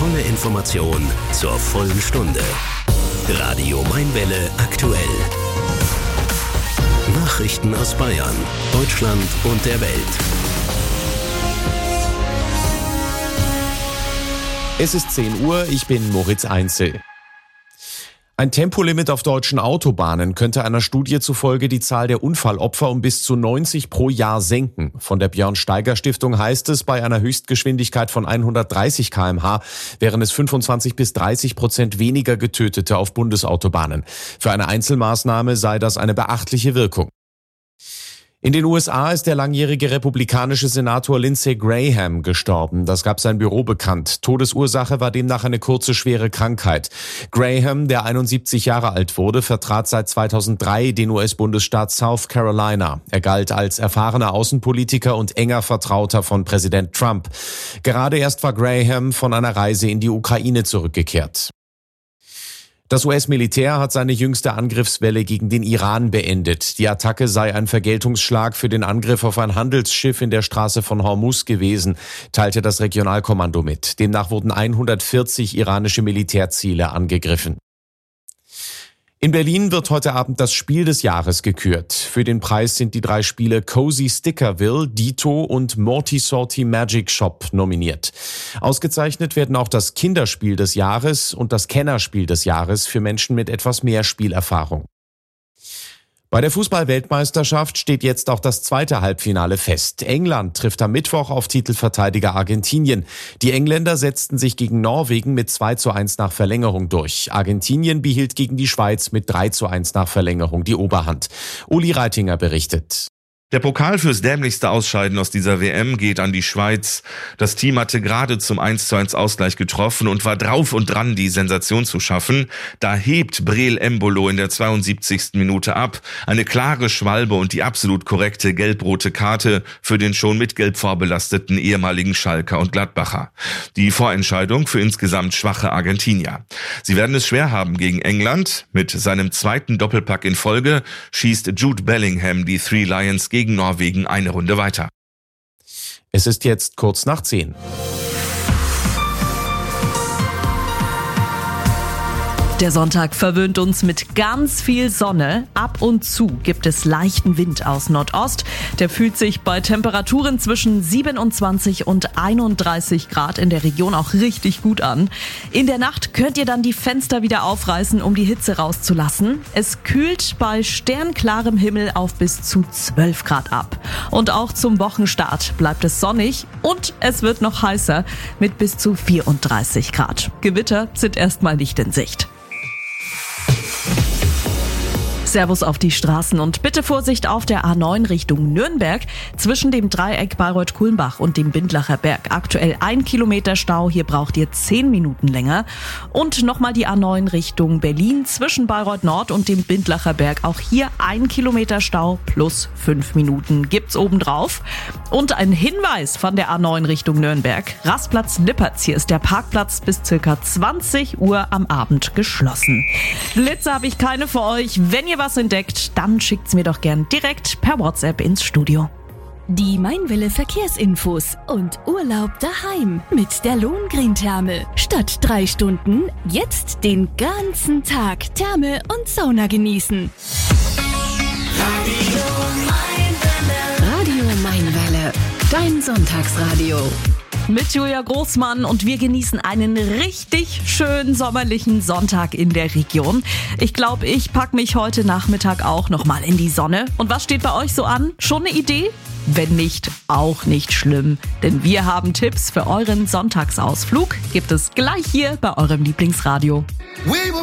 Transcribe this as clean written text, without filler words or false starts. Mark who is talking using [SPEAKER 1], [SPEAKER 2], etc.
[SPEAKER 1] volle Information zur vollen Stunde. Radio Mainwelle aktuell. Nachrichten aus Bayern, Deutschland und der Welt.
[SPEAKER 2] Es ist 10 Uhr, ich bin Moritz Einzel. Ein Tempolimit auf deutschen Autobahnen könnte einer Studie zufolge die Zahl der Unfallopfer um bis zu 90 pro Jahr senken. Von der Björn-Steiger-Stiftung heißt es, bei einer Höchstgeschwindigkeit von 130 km/h wären es 25-30% weniger Getötete auf Bundesautobahnen. Für eine Einzelmaßnahme sei das eine beachtliche Wirkung. In den USA ist der langjährige republikanische Senator Lindsey Graham gestorben. Das gab sein Büro bekannt. Todesursache war demnach eine kurze, schwere Krankheit. Graham, der 71 Jahre alt wurde, vertrat seit 2003 den US-Bundesstaat South Carolina. Er galt als erfahrener Außenpolitiker und enger Vertrauter von Präsident Trump. Gerade erst war Graham von einer Reise in die Ukraine zurückgekehrt. Das US-Militär hat seine jüngste Angriffswelle gegen den Iran beendet. Die Attacke sei ein Vergeltungsschlag für den Angriff auf ein Handelsschiff in der Straße von Hormuz gewesen, teilte das Regionalkommando mit. Demnach wurden 140 iranische Militärziele angegriffen. In Berlin wird heute Abend das Spiel des Jahres gekürt. Für den Preis sind die 3 Spiele Cozy Stickerville, Dito und Morty Sorty Magic Shop nominiert. Ausgezeichnet werden auch das Kinderspiel des Jahres und das Kennerspiel des Jahres für Menschen mit etwas mehr Spielerfahrung. Bei der Fußball-Weltmeisterschaft steht jetzt auch das zweite Halbfinale fest. England trifft am Mittwoch auf Titelverteidiger Argentinien. Die Engländer setzten sich gegen Norwegen mit 2:1 nach Verlängerung durch. Argentinien behielt gegen die Schweiz mit 3:1 nach Verlängerung die Oberhand. Uli Reitinger berichtet.
[SPEAKER 3] Der Pokal fürs dämlichste Ausscheiden aus dieser WM geht an die Schweiz. Das Team hatte gerade zum 1:1 Ausgleich getroffen und war drauf und dran, die Sensation zu schaffen. Da hebt Breel Embolo in der 72. Minute ab. Eine klare Schwalbe und die absolut korrekte gelb-rote Karte für den schon mit Gelb vorbelasteten ehemaligen Schalker und Gladbacher. Die Vorentscheidung für insgesamt schwache Argentinier. Sie werden es schwer haben gegen England. Mit seinem zweiten Doppelpack in Folge schießt Jude Bellingham die Three Lions gegen Norwegen eine Runde weiter.
[SPEAKER 2] Es ist jetzt kurz nach 10.
[SPEAKER 4] Der Sonntag verwöhnt uns mit ganz viel Sonne. Ab und zu gibt es leichten Wind aus Nordost. Der fühlt sich bei Temperaturen zwischen 27 und 31 Grad in der Region auch richtig gut an. In der Nacht könnt ihr dann die Fenster wieder aufreißen, um die Hitze rauszulassen. Es kühlt bei sternklarem Himmel auf bis zu 12 Grad ab. Und auch zum Wochenstart bleibt es sonnig und es wird noch heißer mit bis zu 34 Grad. Gewitter sind erstmal nicht in Sicht. Servus auf die Straßen und bitte Vorsicht auf der A9 Richtung Nürnberg. Zwischen dem Dreieck Bayreuth-Kulmbach und dem Bindlacher Berg aktuell 1 Kilometer Stau. Hier braucht ihr 10 Minuten länger. Und nochmal die A9 Richtung Berlin zwischen Bayreuth Nord und dem Bindlacher Berg. Auch hier 1 Kilometer Stau plus 5 Minuten gibt's obendrauf. Und ein Hinweis von der A9 Richtung Nürnberg. Rastplatz Lippertz. Hier ist der Parkplatz bis circa 20 Uhr am Abend geschlossen. Blitze habe ich keine für euch. Wenn ihr was entdeckt, dann schickt's mir doch gern direkt per WhatsApp ins Studio.
[SPEAKER 5] Die Mainwelle Verkehrsinfos und Urlaub daheim mit der Lohengrin-Therme. Statt 3 Stunden, jetzt den ganzen Tag Therme und Sauna genießen.
[SPEAKER 6] Radio Mainwelle, dein Sonntagsradio.
[SPEAKER 4] Mit Julia Großmann und wir genießen einen richtig schönen sommerlichen Sonntag in der Region. Ich glaube, ich pack mich heute Nachmittag auch nochmal in die Sonne. Und was steht bei euch so an? Schon eine Idee? Wenn nicht, auch nicht schlimm. Denn wir haben Tipps für euren Sonntagsausflug. Gibt es gleich hier bei eurem Lieblingsradio.